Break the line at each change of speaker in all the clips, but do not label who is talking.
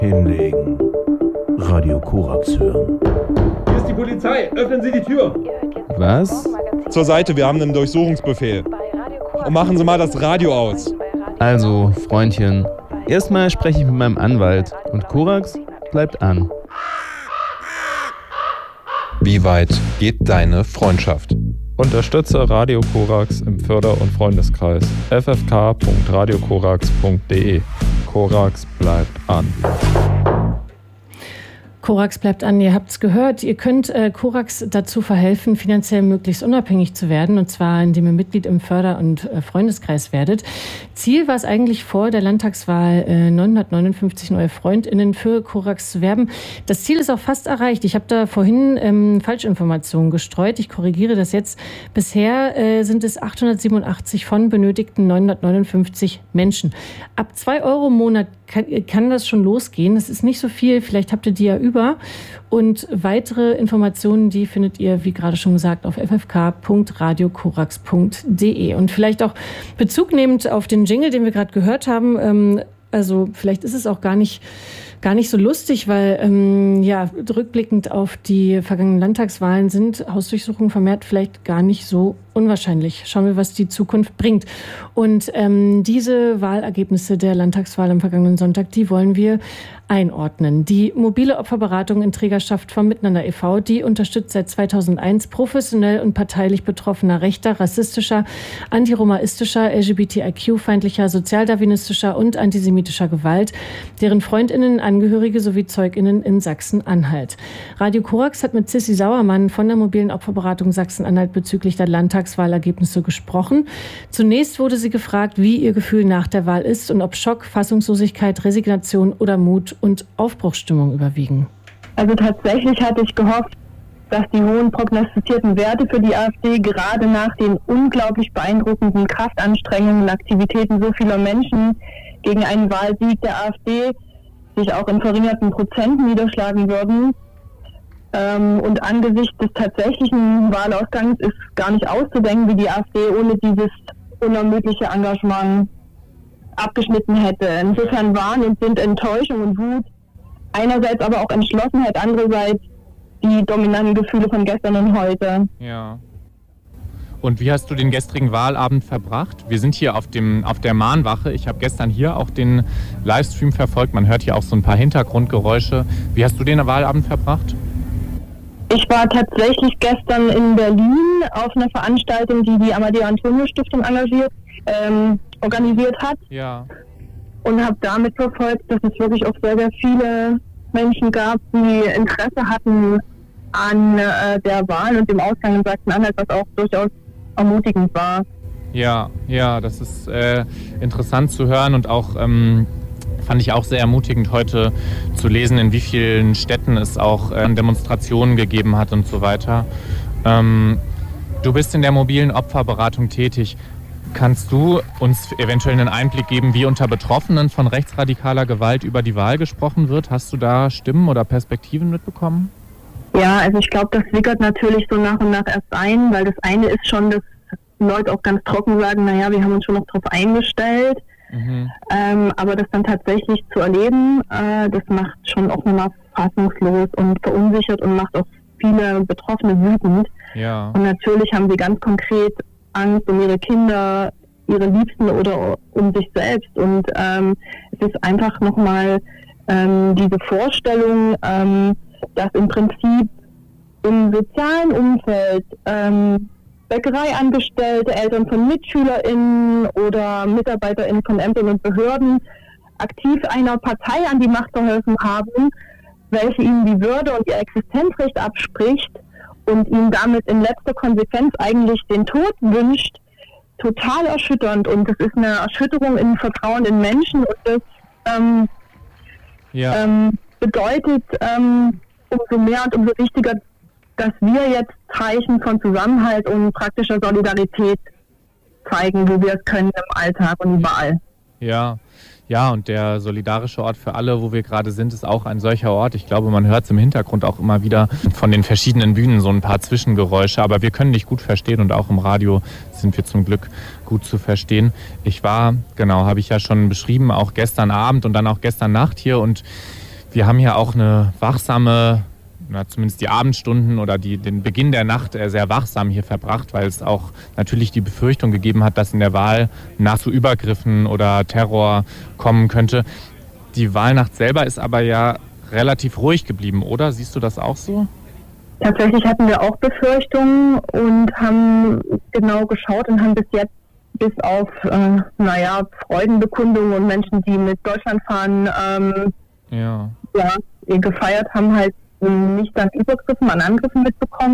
Hinlegen. Radio Korax hören.
Hier ist die Polizei. Öffnen Sie die Tür.
Was?
Zur Seite, wir haben einen Durchsuchungsbefehl. Und machen Sie mal das Radio aus.
Also, Freundchen, erstmal spreche ich mit meinem Anwalt und Korax bleibt an.
Wie weit geht deine Freundschaft?
Unterstütze Radio Korax im Förder- und Freundeskreis ffk.radiokorax.de. Korax bleibt an.
Korax bleibt an, ihr habt's gehört. Ihr könnt Korax dazu verhelfen, finanziell möglichst unabhängig zu werden, und zwar indem ihr Mitglied im Förder- und Freundeskreis werdet. Ziel war es eigentlich vor der Landtagswahl, 959 neue FreundInnen für Korax zu werben. Das Ziel ist auch fast erreicht. Ich habe da vorhin Falschinformationen gestreut. Ich korrigiere das jetzt. Bisher sind es 887 von benötigten 959 Menschen. Ab 2 Euro im Monat kann das schon losgehen. Das ist nicht so viel. Vielleicht habt ihr die ja über. Und weitere Informationen, die findet ihr, wie gerade schon gesagt, auf ffk.radiokorax.de. Und vielleicht auch Bezug nehmend auf den Jingle, den wir gerade gehört haben. Also vielleicht ist es auch gar nicht so lustig, weil rückblickend auf die vergangenen Landtagswahlen sind Hausdurchsuchungen vermehrt vielleicht gar nicht so unwahrscheinlich. Schauen wir, was die Zukunft bringt. Und diese Wahlergebnisse der Landtagswahl am vergangenen Sonntag, die wollen wir einordnen. Die mobile Opferberatung in Trägerschaft vom Miteinander e.V., die unterstützt seit 2001 professionell und parteilich betroffener rechter, rassistischer, antiromaistischer, LGBTIQ-feindlicher, sozialdarwinistischer und antisemitischer Gewalt, deren FreundInnen, Angehörige sowie ZeugInnen in Sachsen-Anhalt. Radio Korax hat mit Sissi Sauermann von der mobilen Opferberatung Sachsen-Anhalt bezüglich der Landtagswahlergebnisse gesprochen. Zunächst wurde sie gefragt, wie ihr Gefühl nach der Wahl ist und ob Schock, Fassungslosigkeit, Resignation oder Mut und Aufbruchsstimmung überwiegen.
Also tatsächlich hatte ich gehofft, dass die hohen prognostizierten Werte für die AfD gerade nach den unglaublich beeindruckenden Kraftanstrengungen und Aktivitäten so vieler Menschen gegen einen Wahlsieg der AfD sich auch in verringerten Prozenten niederschlagen würden. Und angesichts des tatsächlichen Wahlausgangs ist gar nicht auszudenken, wie die AfD ohne dieses unermüdliche Engagement abgeschnitten hätte. Insofern waren und sind Enttäuschung und Wut, einerseits aber auch Entschlossenheit, andererseits die dominanten Gefühle von gestern und heute.
Ja. Und wie hast du den gestrigen Wahlabend verbracht? Wir sind hier auf der Mahnwache. Ich habe gestern hier auch den Livestream verfolgt. Man hört hier auch so ein paar Hintergrundgeräusche. Wie hast du den Wahlabend verbracht?
Ich war tatsächlich gestern in Berlin auf einer Veranstaltung, die Amadeo-Antonio-Stiftung organisiert hat.
Ja.
Und habe damit verfolgt, dass es wirklich auch sehr, sehr viele Menschen gab, die Interesse hatten an der Wahl und dem Ausgang in Sachsen-Anhalt, was auch durchaus ermutigend war.
Ja, das ist interessant zu hören und auch fand ich auch sehr ermutigend heute zu lesen, in wie vielen Städten es auch Demonstrationen gegeben hat und so weiter. Du bist in der mobilen Opferberatung tätig. Kannst du uns eventuell einen Einblick geben, wie unter Betroffenen von rechtsradikaler Gewalt über die Wahl gesprochen wird? Hast du da Stimmen oder Perspektiven mitbekommen?
Ja, also ich glaube, das sickert natürlich so nach und nach erst ein, weil das eine ist schon, dass Leute auch ganz trocken sagen, naja, wir haben uns schon noch drauf eingestellt. Aber das dann tatsächlich zu erleben, das macht schon auch nochmal fassungslos und verunsichert und macht auch viele Betroffene wütend.
Ja.
Und natürlich haben sie ganz konkret Angst um ihre Kinder, ihre Liebsten oder um sich selbst. Und es ist einfach nochmal diese Vorstellung, dass im Prinzip im sozialen Umfeld Bäckereiangestellte, Eltern von MitschülerInnen oder MitarbeiterInnen von Ämtern und Behörden aktiv einer Partei an die Macht verholfen haben, welche ihnen die Würde und ihr Existenzrecht abspricht und ihnen damit in letzter Konsequenz eigentlich den Tod wünscht, total erschütternd. Und das ist eine Erschütterung in Vertrauen in Menschen und das bedeutet umso mehr und umso wichtiger, dass wir jetzt Zeichen von Zusammenhalt und praktischer Solidarität zeigen, wo wir es können im Alltag und überall.
Ja, und der solidarische Ort für alle, wo wir gerade sind, ist auch ein solcher Ort. Ich glaube, man hört es im Hintergrund auch immer wieder von den verschiedenen Bühnen so ein paar Zwischengeräusche, aber wir können dich gut verstehen und auch im Radio sind wir zum Glück gut zu verstehen. Ich war, habe ich ja schon beschrieben, auch gestern Abend und dann auch gestern Nacht hier und Wir haben ja auch eine wachsame, zumindest die Abendstunden oder den Beginn der Nacht sehr wachsam hier verbracht, weil es auch natürlich die Befürchtung gegeben hat, dass in der Wahl zu Übergriffen oder Terror kommen könnte. Die Wahlnacht selber ist aber ja relativ ruhig geblieben, oder? Siehst du das auch so?
Tatsächlich hatten wir auch Befürchtungen und haben genau geschaut und haben bis jetzt bis auf Freudenbekundungen und Menschen, die mit Deutschlandfahnen gefeiert haben, halt nicht an Übergriffen, an Angriffen mitbekommen.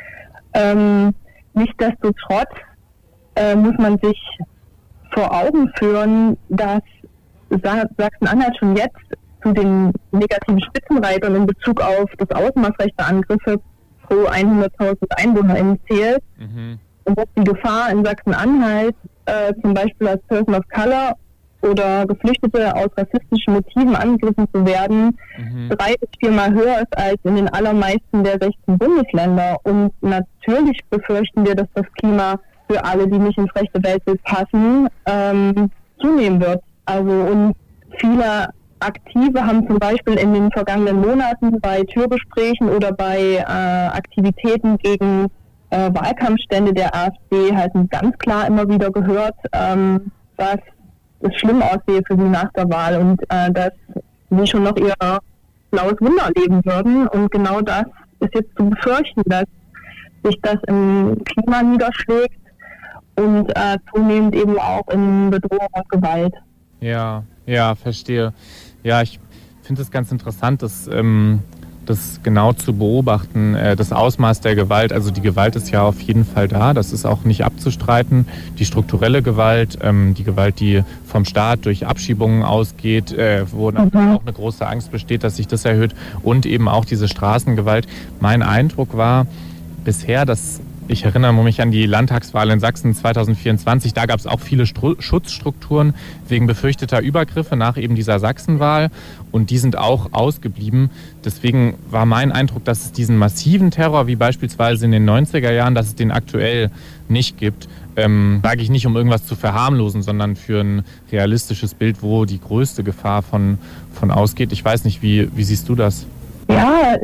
Nichtsdestotrotz muss man sich vor Augen führen, dass Sachsen-Anhalt schon jetzt zu den negativen Spitzenreitern in Bezug auf das Ausmaß rechter Angriffe pro 100.000 EinwohnerInnen zählt.
Mhm.
Und dass die Gefahr in Sachsen-Anhalt zum Beispiel als Person of Color oder Geflüchtete aus rassistischen Motiven angegriffen zu werden, 3 bis 4 Mal höher ist als in den allermeisten der 16 Bundesländer. Und natürlich befürchten wir, dass das Klima für alle, die nicht ins rechte Weltbild passen, zunehmen wird. Also und viele Aktive haben zum Beispiel in den vergangenen Monaten bei Türgesprächen oder bei Aktivitäten gegen Wahlkampfstände der AfD halt ganz klar immer wieder gehört, dass es schlimm aussehe für sie nach der Wahl und dass sie schon noch ihr blaues Wunder erleben würden. Und genau das ist jetzt zu befürchten, dass sich das im Klima niederschlägt und zunehmend eben auch in Bedrohung und Gewalt.
Ja, verstehe. Ja, ich finde es ganz interessant, das genau zu beobachten, das Ausmaß der Gewalt. Also die Gewalt ist ja auf jeden Fall da, das ist auch nicht abzustreiten. Die strukturelle Gewalt, die Gewalt, die vom Staat durch Abschiebungen ausgeht, wo auch eine große Angst besteht, dass sich das erhöht, und eben auch diese Straßengewalt. Mein Eindruck war bisher, dass ich erinnere mich an die Landtagswahl in Sachsen 2024. Da gab es auch viele Schutzstrukturen wegen befürchteter Übergriffe nach eben dieser Sachsenwahl. Und die sind auch ausgeblieben. Deswegen war mein Eindruck, dass es diesen massiven Terror, wie beispielsweise in den 90er Jahren, dass es den aktuell nicht gibt. Sage ich nicht, um irgendwas zu verharmlosen, sondern für ein realistisches Bild, wo die größte Gefahr von ausgeht. Ich weiß nicht, wie siehst du das?
Ja,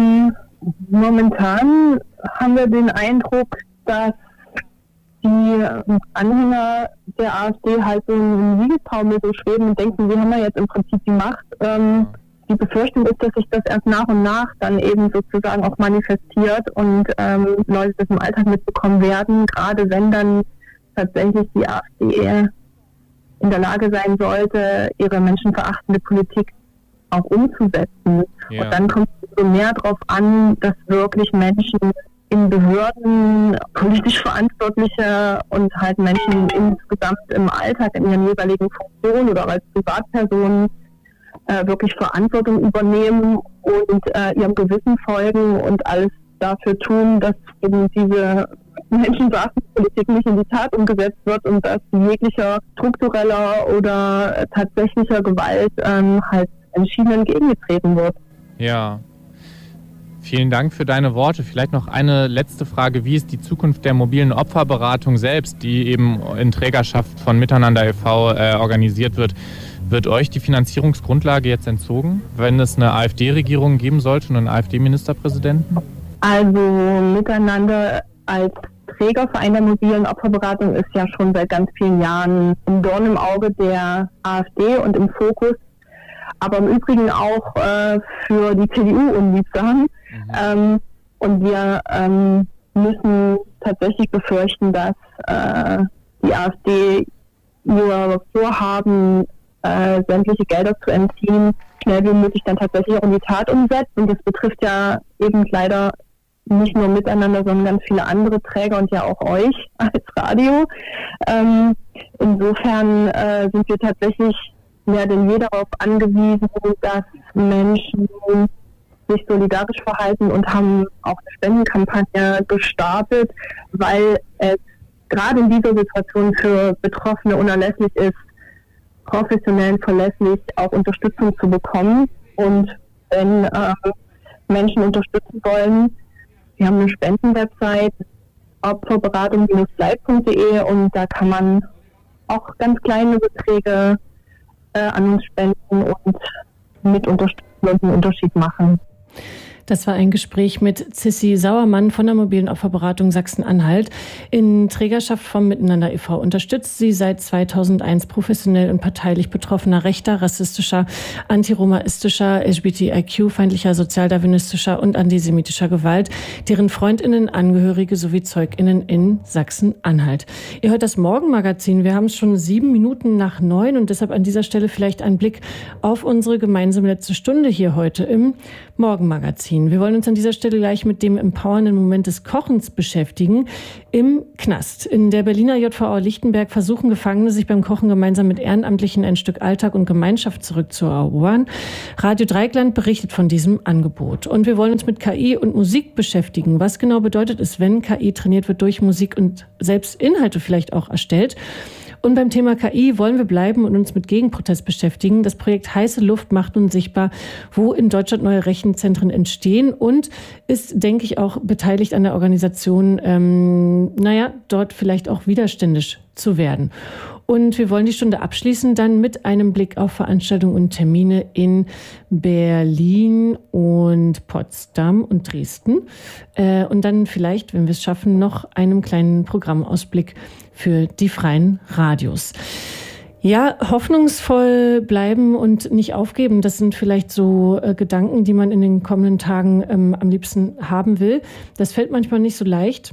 momentan haben wir den Eindruck, dass die Anhänger der AfD halt so im Liegestaumel so schweben und denken, wir haben ja jetzt im Prinzip die Macht. Die Befürchtung ist, dass sich das erst nach und nach dann eben sozusagen auch manifestiert und Leute das im Alltag mitbekommen werden, gerade wenn dann tatsächlich die AfD in der Lage sein sollte, ihre menschenverachtende Politik auch umzusetzen. Ja. Und dann kommt es so mehr darauf an, dass wirklich Menschen in Behörden, politisch Verantwortliche und halt Menschen insgesamt im Alltag in ihren jeweiligen Funktionen oder als Privatpersonen wirklich Verantwortung übernehmen und ihrem Gewissen folgen und alles dafür tun, dass eben diese Menschenverachtungspolitik nicht in die Tat umgesetzt wird und dass jeglicher struktureller oder tatsächlicher Gewalt halt entschieden entgegengetreten wird.
Ja. Vielen Dank für deine Worte. Vielleicht noch eine letzte Frage. Wie ist die Zukunft der mobilen Opferberatung selbst, die eben in Trägerschaft von Miteinander e.V. Organisiert wird? Wird euch die Finanzierungsgrundlage jetzt entzogen, wenn es eine AfD-Regierung geben sollte und einen AfD-Ministerpräsidenten?
Also Miteinander als Trägerverein der mobilen Opferberatung ist ja schon seit ganz vielen Jahren ein Dorn im Auge der AfD und im Fokus, aber im Übrigen auch für die CDU unliebsam. Und wir müssen tatsächlich befürchten, dass die AfD ihr Vorhaben, sämtliche Gelder zu entziehen, schnell wie möglich dann tatsächlich auch in die Tat umsetzt. Und das betrifft ja eben leider nicht nur Miteinander, sondern ganz viele andere Träger und ja auch euch als Radio. Insofern sind wir tatsächlich mehr denn je darauf angewiesen, dass Menschen sich solidarisch verhalten und haben auch eine Spendenkampagne gestartet, weil es gerade in dieser Situation für Betroffene unerlässlich ist, professionell und verlässlich auch Unterstützung zu bekommen. Und wenn Menschen unterstützen wollen, wir haben eine Spendenwebsite, opferberatung-leib.de, und da kann man auch ganz kleine Beträge an uns spenden und mit unterstützen. einen Unterschied machen.
Das war ein Gespräch mit Zissi Sauermann von der mobilen Opferberatung Sachsen-Anhalt. In Trägerschaft vom Miteinander e.V. unterstützt sie seit 2001 professionell und parteilich betroffener rechter, rassistischer, antiromaistischer, LGBTIQ-feindlicher, sozialdarwinistischer und antisemitischer Gewalt, deren FreundInnen, Angehörige sowie ZeugInnen in Sachsen-Anhalt. Ihr hört das Morgenmagazin. Wir haben es schon 7 Minuten nach 9 und deshalb an dieser Stelle vielleicht ein Blick auf unsere gemeinsame letzte Stunde hier heute im Morgenmagazin. Wir wollen uns an dieser Stelle gleich mit dem empowernden Moment des Kochens beschäftigen. Im Knast. In der Berliner JVA Lichtenberg versuchen Gefangene, sich beim Kochen gemeinsam mit Ehrenamtlichen ein Stück Alltag und Gemeinschaft zurückzuerobern. Radio Dreieckland berichtet von diesem Angebot. Und wir wollen uns mit KI und Musik beschäftigen. Was genau bedeutet es, wenn KI trainiert wird durch Musik und selbst Inhalte vielleicht auch erstellt? Und beim Thema KI wollen wir bleiben und uns mit Gegenprotest beschäftigen. Das Projekt Heiße Luft macht nun sichtbar, wo in Deutschland neue Rechenzentren entstehen und ist, denke ich, auch beteiligt an der Organisation, dort vielleicht auch widerständisch zu werden. Und wir wollen die Stunde abschließen dann mit einem Blick auf Veranstaltungen und Termine in Berlin und Potsdam und Dresden. Und dann vielleicht, wenn wir es schaffen, noch einem kleinen Programmausblick für die freien Radios. Ja, hoffnungsvoll bleiben und nicht aufgeben, das sind vielleicht so Gedanken, die man in den kommenden Tagen am liebsten haben will. Das fällt manchmal nicht so leicht.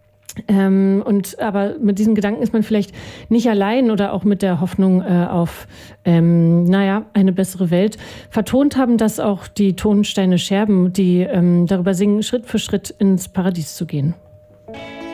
Aber mit diesen Gedanken ist man vielleicht nicht allein oder auch mit der Hoffnung auf eine bessere Welt. Vertont haben das auch die Tonsteine Scherben, die darüber singen, Schritt für Schritt ins Paradies zu gehen.